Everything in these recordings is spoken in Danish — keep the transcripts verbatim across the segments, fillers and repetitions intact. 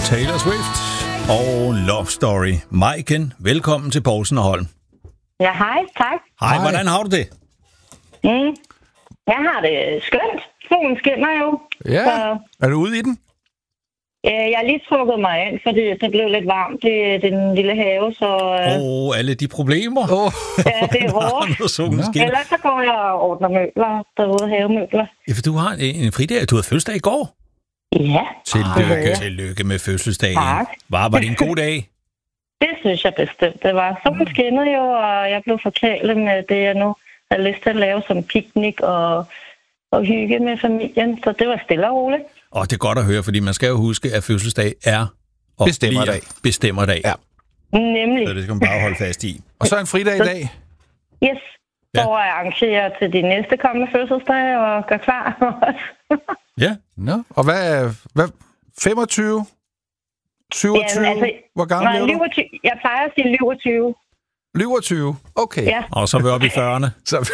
Taylor Swift og Love Story. Maiken, velkommen til Poulsen og Holm. Ja, hej, tak. Hej, hej, hvordan har du det? Mm. Jeg har det skønt. Solen skinner jo. Ja, så... er du ude i den? Øh, jeg har lige trukket mig ind, fordi det blev lidt varmt i den lille have, så... Åh, øh... oh, alle de problemer. Oh. Ja, det er hårdt. Ja. Ellers så går jeg og ordner møbler derude, havemøbler. Ja, for du har en, en fridag. Du havde fødselsdag i går. Ja. Tillykke. Tillykke med fødselsdagen. Tak. Var, var det en god dag? Det synes jeg bestemt. Det var. Solen skinnede jo, og jeg blev forkælet med det, jeg nu har lyst til at lave som piknik og, og hygge med familien. Så det var stille og roligt. Og det er godt at høre, fordi man skal jo huske, at fødselsdag er og bestemmerdag. Bestemmerdag. Ja. Nemlig. Så det skal man bare holde fast i. Og så en fridag i dag. Yes. Så ja. Jeg arrangerer til de næste kommende fødselsdage og gør klar. Ja. Nå. Og hvad, hvad femogtyve? syvogtyve? Ja, altså, hvor gammel er du? syvogtyve. Jeg plejer at sige syvogtyve. syvogtyve? Okay. Ja. Og så er vi oppe i fyrrerne. Så...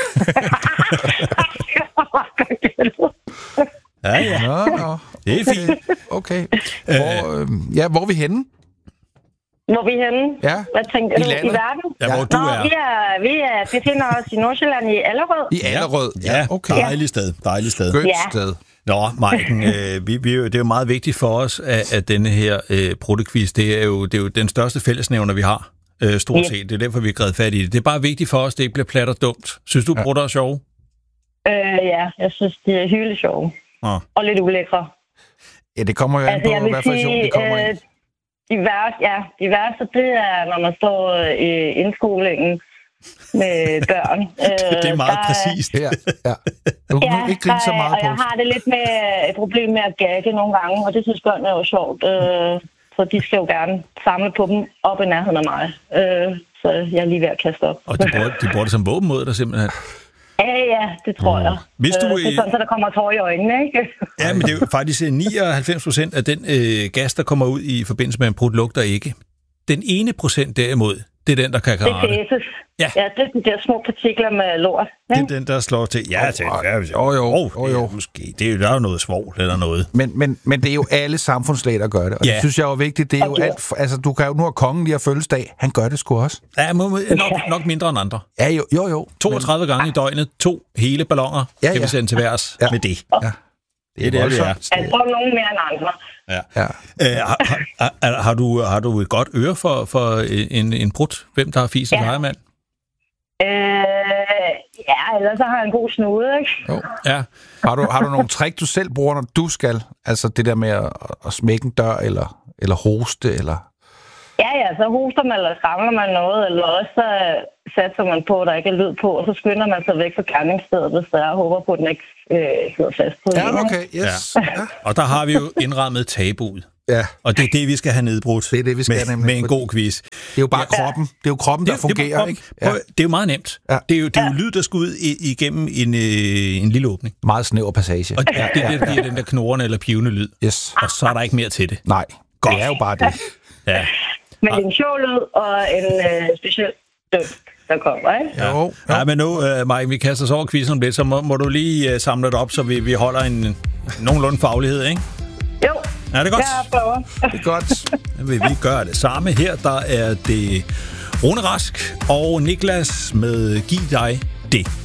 ja, ja. Nå, nå. Det er fint. Okay. Hvor, øh, ja, hvor er vi henne? Hvor er vi henne? Ja. Hvad tænker I du? landet? I verden? Ja, hvor du Nå, er. vi er. Vi er befinder os i Nordsjælland i Allerød. I Allerød? Ja, okay. Dejligt sted. Dejligt sted. Skønt Ja. sted. Nå, Maiken, øh, vi, vi, det er jo meget vigtigt for os, at, at denne her øh, prottequiz, det er, jo, det er jo den største fællesnævner, vi har, øh, stort Ja. set. Det er derfor, vi har grebet fat i det. Det er bare vigtigt for os, at det ikke bliver plat og dumt. Synes du, Ja. prutter er sjove? Øh, ja, jeg synes, det er hyggeligt sjove. Nå. Og lidt ulækre. Ja, det kommer jo an Altså, jeg på, vil hvad for sige, det kommer øh, i. de værste, ja, de værste, det er, når man står øh, i indskolingen med børn. Øh, Det er meget der, præcist. Ja, ja. Du kan Ja, ikke grine så der- meget og på. jeg har det lidt med et problem med at gagge nogle gange, og det synes børnene er jo sjovt. Øh, så de skal jo gerne samle på dem op i nærheden af mig. Øh, så jeg er lige ved at kaste op. Og de bruger, de bruger det som våben mod dig, simpelthen. Ja, ja, det tror jeg. Hvis du, øh, det er sådan, så der kommer tår i øjnene, ikke? Ja, men det er jo faktisk nioghalvfems procent af den øh, gas, der kommer ud i forbindelse med en prut, lugter ikke. Den ene procent derimod, det er den, der kan Det er grave. fæses. Ja. Ja, det er de der små partikler med lort. Det Ikke? er den, der slår til. Ja, til. Ja, Jo, jo, oh, jo, jo. Måske. Det er jo, der er jo noget svovl eller noget. Men, men, men det er jo alle samfundslag, der gør det. Og Ja. det synes jeg er jo vigtigt. Det er jo Okay. alt... Altså, du kan jo nu have kongen lige have fødselsdag. Han gør det sgu også. Ja, må, må- nok, nok mindre end andre. Ja, jo, jo. jo. toogtredive gange i døgnet, to hele balloner, Ja, kan vi ja. sende til værs Ja. med det. Ja. Det er det, vi er. Jeg tror nogen mere end andre. Ja. Ja. Øh, har, har, har, har, du, har du et godt øre for, for en, en brut? Hvem der har fisen Ja. ejermand? Øh, ja, ellers så har jeg en god snude, ikke? Jo. Ja. Har du, har du nogle trick, du selv bruger, når du skal? Altså det der med at, at smække en dør, eller, eller hoste, eller... Ja, ja, så hoster man eller skramler man noget, eller også så satser man på, at der ikke er lyd på, og så skynder man sig væk fra gerningsstedet, hvis der er, og håber på, at den ikke øh, sidder fast på Ja, en, ikke? okay, yes. Ja. Og der har vi jo indrammet tabuet. ja. Og det er det, vi skal have nedbrudt. Det er det, vi skal med, nemlig, med en fordi- god quiz. Det er jo bare kroppen. Det er jo kroppen, der Det, det, fungerer, prøv- ikke? prøv- Ja. det er jo meget nemt. Ja. Det er jo, det er jo lyd, der skal ud i, igennem en, øh, en lille åbning. Meget snæver passage. Og det er det, der giver den der knurrende eller pivende lyd. Yes. Og så er der ikke mere til det. Nej, Godt. det er jo bare det. Ja. Men det er en sjov lyd og en øh, speciel død, der kommer, ikke? Ja. Jo, jo. Ja, men nu, uh, Mike, vi kaster os over quizzen om lidt, så må, må du lige uh, samle det op, så vi, vi holder en nogenlunde faglighed, ikke? Jo, Ja, det er godt. jeg prøver. Det er godt. Så vil vi gøre det samme her. Der er det Rune Rask og Niklas med Giv dig det.